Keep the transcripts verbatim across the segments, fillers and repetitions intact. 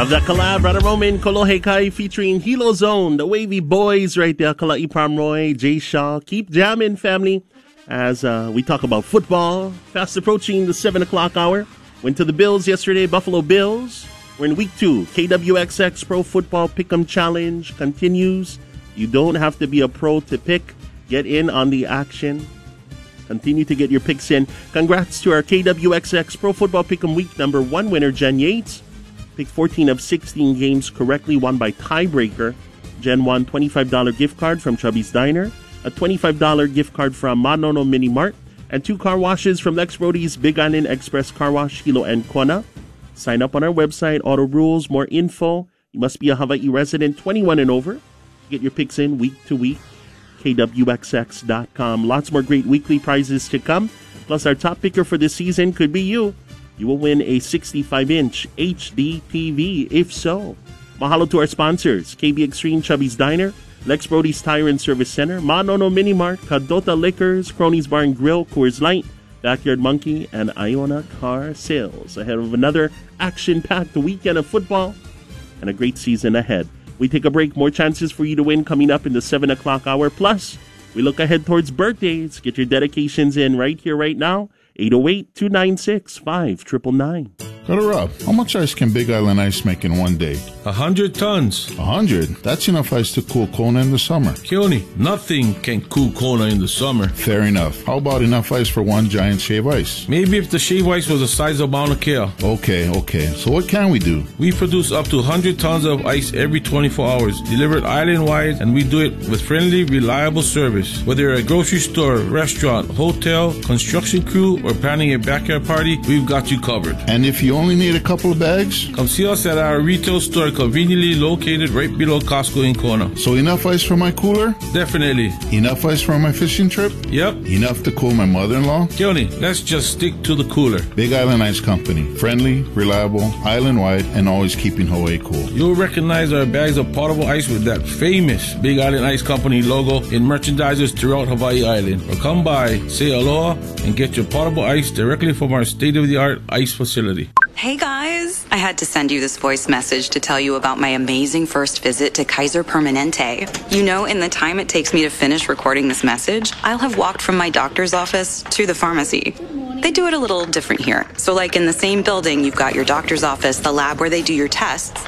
Love that collab, Brother Roman, Kolohe Kai featuring Hilo Zone, the Wavy Boys right there, Kala'i Pramroy, Jay Shaw. Keep jamming, family, as uh, we talk about football. Fast approaching the seven o'clock hour. Went to the Bills yesterday, Buffalo Bills. We're in week two. K W X X Pro Football Pick'em Challenge continues. You don't have to be a pro to pick. Get in on the action. Continue to get your picks in. Congrats to our K W X X Pro Football Pick'em Week number one winner, Jen Yates. Picked fourteen of sixteen games correctly, won by tiebreaker. Jen won twenty-five dollars gift card from Chubby's Diner, a twenty-five dollars gift card from Manono Mini Mart, and two car washes from Lex Brody's Big Island Express Car Wash, Hilo and Kona. Sign up on our website, Auto Rules, more info. You must be a Hawaii resident, twenty-one and over. Get your picks in week to week, K W X X dot com. Lots more great weekly prizes to come. Plus, our top picker for this season could be you. You will win a sixty-five inch H D T V. If so, mahalo to our sponsors, K B Extreme, Chubby's Diner, Lex Brody's Tire and Service Center, Manono Mini Mart, Kadota Liquors, Cronies Bar and Grill, Coors Light, Backyard Monkey, and Iona Car Sales. Ahead of another action-packed weekend of football and a great season ahead. We take a break. More chances for you to win coming up in the seven o'clock hour. Plus, we look ahead towards birthdays. Get your dedications in right here, right now. eight oh eight, two nine six, five nine nine nine. Brother Rob, how much ice can Big Island Ice make in one day? A hundred tons. A hundred? That's enough ice to cool Kona in the summer. Keone, nothing can cool Kona in the summer. Fair enough. How about enough ice for one giant shave ice? Maybe if the shave ice was the size of Mauna Kea. Okay, okay. So what can we do? We produce up to one hundred tons of ice every twenty-four hours, delivered island-wide, and we do it with friendly, reliable service. Whether you're a grocery store, restaurant, hotel, construction crew, or planning a backyard party, we've got you covered. And if you only need a couple of bags? Come see us at our retail store conveniently located right below Costco in Kona. So enough ice for my cooler? Definitely. Enough ice for my fishing trip? Yep. Enough to cool my mother-in-law? Keone, let's just stick to the cooler. Big Island Ice Company. Friendly, reliable, island-wide, and always keeping Hawaii cool. You'll recognize our bags of potable ice with that famous Big Island Ice Company logo in merchandisers throughout Hawaii Island. Or come by, say aloha, and get your potable ice directly from our state-of-the-art ice facility. Hey guys, I had to send you this voice message to tell you about my amazing first visit to Kaiser Permanente. You know, in the time it takes me to finish recording this message, I'll have walked from my doctor's office to the pharmacy. They do it a little different here. So like in the same building, you've got your doctor's office, the lab where they do your tests,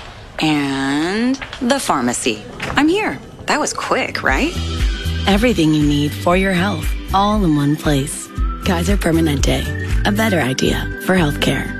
and the pharmacy. I'm here. That was quick, right? Everything you need for your health, all in one place. Kaiser Permanente, a better idea for healthcare.